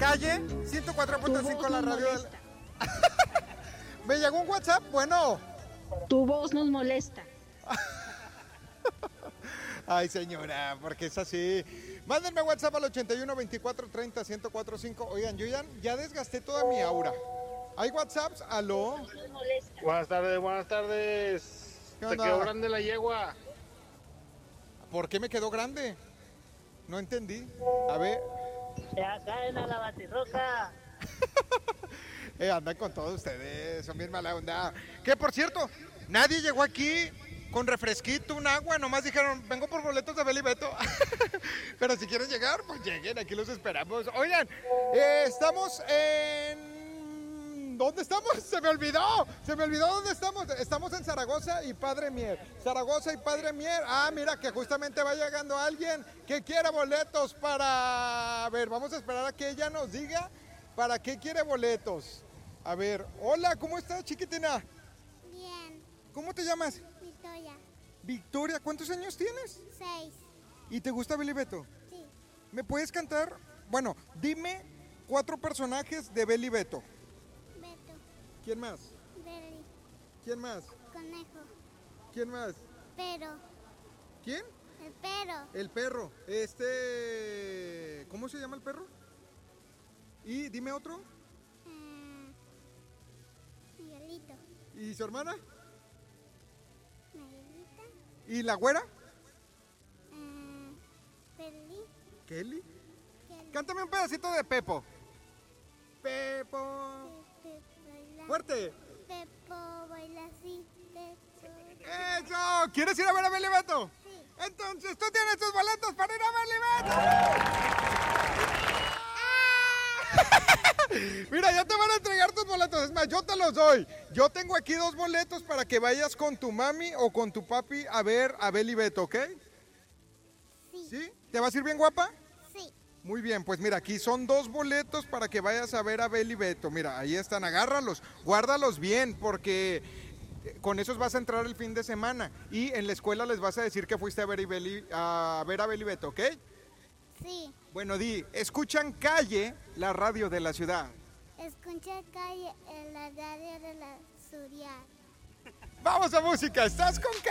Calle Tu 104.5 voz la nos radio. molesta. Me llegó un WhatsApp, bueno. Tu voz nos molesta. Ay, señora, porque es así. Mándenme WhatsApp al 81 24 30 1045. Oigan, yo ya desgasté toda mi aura. ¿Hay WhatsApps? ¿Aló? Nos molesta. Buenas tardes, buenas tardes. ¿Qué Te onda? quedó grande la yegua. ¿Por qué me quedó grande? No entendí. A ver, Ya caen a la batirroca. andan con todos ustedes, son bien mala onda. Que por cierto, nadie llegó aquí con refresquito, un agua, nomás dijeron, vengo por boletos de Beli Beto. Pero si quieren llegar, pues lleguen, aquí los esperamos. Oigan, estamos en... ¿Dónde estamos? Se me olvidó dónde estamos. Estamos en Zaragoza y Padre Mier. Zaragoza y Padre Mier. Ah, mira que justamente va llegando alguien que quiere boletos para... A ver, vamos a esperar a que ella nos diga para qué quiere boletos. A ver, hola, ¿cómo estás, chiquitina? Bien, ¿Cómo te llamas? Victoria. Victoria, ¿cuántos años tienes? 6. ¿Y te gusta Beli Beto? Sí. ¿Me puedes cantar? Bueno, dime 4 personajes de Beli Beto. Beto. ¿Quién más? Berry. ¿Quién más? Conejo. ¿Quién más? Pero. ¿Quién? El pero. El perro. ¿Cómo se llama el perro? Y dime otro. Miguelito. ¿Y su hermana? Miguelita. ¿Y la güera? Perli. ¿Kelly? Kelly. Cántame un pedacito de Pepo. Pepo. Baila. Fuerte. Pepo baila así. Pepo. ¡Eso! ¿Quieres ir a ver a Beli Beto? Sí. Entonces tú tienes tus boletos para ir a Beli Beto. Mira, ya te van a entregar tus boletos. Es más, yo te los doy. Yo tengo aquí 2 boletos para que vayas con tu mami o con tu papi a ver a Beli Beto, ¿ok? Sí. ¿Sí? ¿Te vas a ir bien guapa? Sí. Muy bien, pues mira, aquí son 2 boletos para que vayas a ver a Beli Beto. Mira, ahí están, agárralos, guárdalos bien, porque con esos vas a entrar el fin de semana. Y en la escuela les vas a decir que fuiste a ver a Beli Beto, ¿ok? Sí. Bueno, escuchan Calle, la radio de la ciudad. Escucha calle en la radio de la Surial. Vamos a música, estás con Calle.